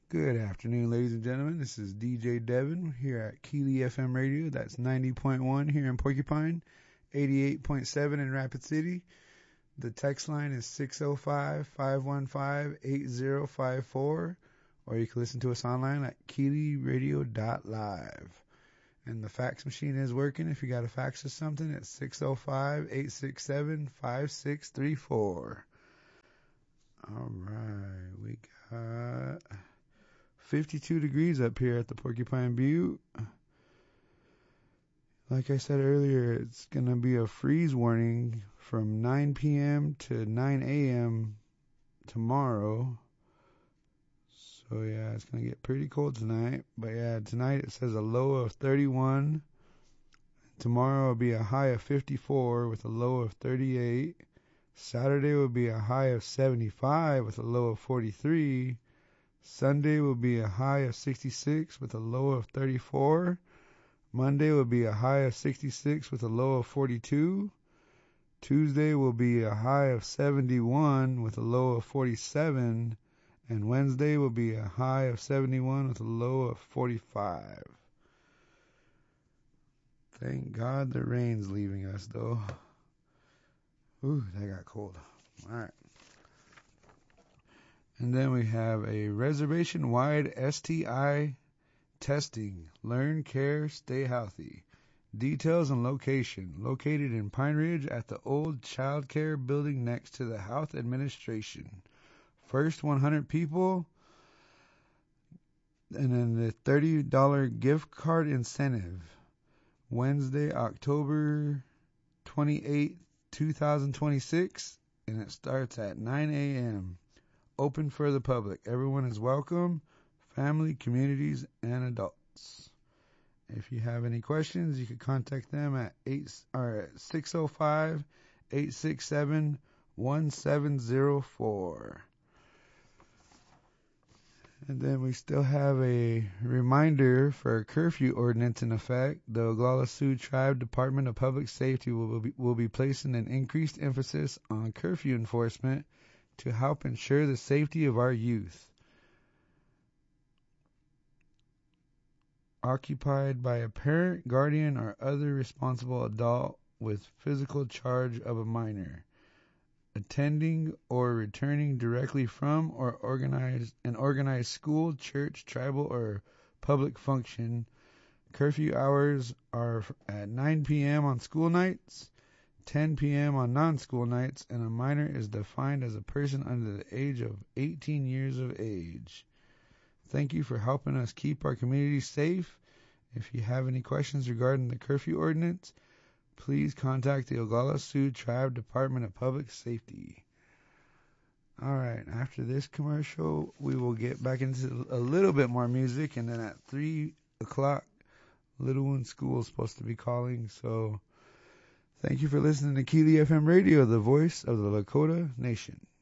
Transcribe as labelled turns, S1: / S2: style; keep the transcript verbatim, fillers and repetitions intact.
S1: Good afternoon, ladies and gentlemen. This is D J Devin here at Keely F M Radio. That's ninety point one here in Porcupine, eighty-eight point seven in Rapid City. The text line is six oh five, five one five, eight oh five four, or you can listen to us online at keely radio dot live. And the fax machine is working. If you got a fax or something, it's six oh five, eight six seven, five six three four. All right, we got fifty-two degrees up here at the Porcupine Butte. Like I said earlier, it's going to be a freeze warning from nine p.m. to nine a.m. tomorrow. So yeah, it's going to get pretty cold tonight. But yeah, tonight it says a low of thirty-one. Tomorrow will be a high of fifty-four with a low of thirty-eight. Saturday will be a high of seventy-five with a low of forty-three. Sunday will be a high of sixty-six with a low of thirty-four. Monday will be a high of sixty-six with a low of forty-two. Tuesday will be a high of seventy-one with a low of forty-seven. And Wednesday will be a high of seventy-one with a low of forty-five. Thank God the rain's leaving us, though. Ooh, that got cold. All right. And then we have a reservation-wide S T I testing. Learn, care, stay healthy. Details and location. Located in Pine Ridge at the old child care building next to the Health Administration. First one hundred people. And then the thirty dollars gift card incentive. Wednesday, October twenty-eighth, twenty twenty-six. And it starts at nine a.m. Open for the public. Everyone is welcome. Family, communities, and adults. If you have any questions, you can contact them at eight or at six oh five, eight six seven, one seven oh four. And then we still have a reminder for a curfew ordinance in effect. The Oglala Sioux Tribe Department of Public Safety will be, will be placing an increased emphasis on curfew enforcement to help ensure the safety of our youth. Occupied by a parent, guardian, or other responsible adult with physical charge of a minor, attending or returning directly from or organized an organized school, church, tribal, or public function. Curfew hours are at nine p.m. on school nights, ten p.m. on non-school nights, and a minor is defined as a person under the age of eighteen years of age. Thank you for helping us keep our community safe. If you have any questions regarding the curfew ordinance, please contact the Oglala Sioux Tribe Department of Public Safety. All right, after this commercial, we will get back into a little bit more music, and then at three o'clock, Little Wound School is supposed to be calling. So thank you for listening to Keely F M Radio, the voice of the Lakota Nation.